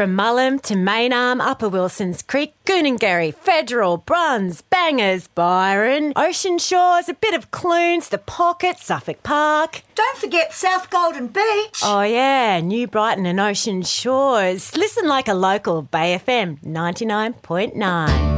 From Mullum to Maynarm, Upper Wilsons Creek, Goonangarry, Federal, Bruns, Bangers, Byron, Ocean Shores, a bit of Clunes, The Pocket, Suffolk Park. Don't forget South Golden Beach. Oh yeah, New Brighton and Ocean Shores. Listen like a local, Bay FM 99.9.